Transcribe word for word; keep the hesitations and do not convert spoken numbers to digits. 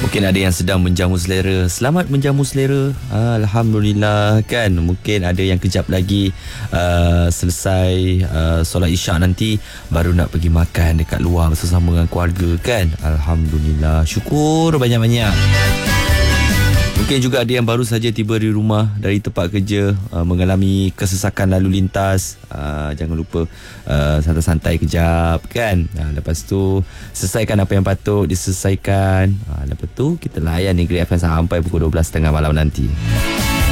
Mungkin ada yang sedang menjamu selera. Selamat menjamu selera. Alhamdulillah kan. Mungkin ada yang kejap lagi uh, selesai uh, solat isyak nanti baru nak pergi makan dekat luar bersama dengan keluarga kan. Alhamdulillah. Syukur banyak-banyak. Mungkin juga ada yang baru saja tiba di rumah dari tempat kerja, uh, mengalami kesesakan lalu lintas. Uh, jangan lupa uh, santai-santai kejap kan. Uh, lepas tu selesaikan apa yang patut diselesaikan. Uh, lepas tu kita layan Negeri F M sampai pukul dua belas tiga puluh malam nanti.